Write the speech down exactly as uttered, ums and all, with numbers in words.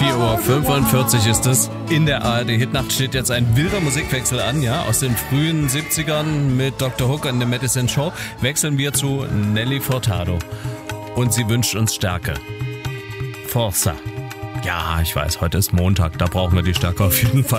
vier Uhr fünfundvierzig ist es. In der A R D-Hitnacht steht jetzt ein wilder Musikwechsel an, ja. Aus den frühen siebzigern mit Doktor Hook und der Medicine Show wechseln wir zu Nelly Furtado. Und sie wünscht uns Stärke. Forza. Ja, ich weiß, heute ist Montag, da brauchen wir die Stärke auf jeden Fall.